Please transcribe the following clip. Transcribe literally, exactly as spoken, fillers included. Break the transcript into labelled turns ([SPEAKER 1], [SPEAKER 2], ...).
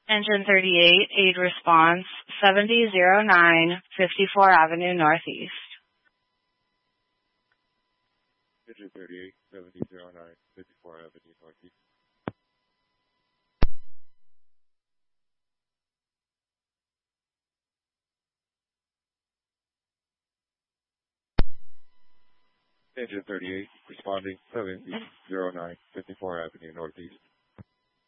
[SPEAKER 1] Engine thirty-eight, aid response, seventy oh nine, fifty-four Avenue Northeast.
[SPEAKER 2] Engine thirty-eight, seventy oh nine, fifty-four Avenue Northeast. Engine thirty-eight, responding seventy oh nine, fifty-four Avenue Northeast.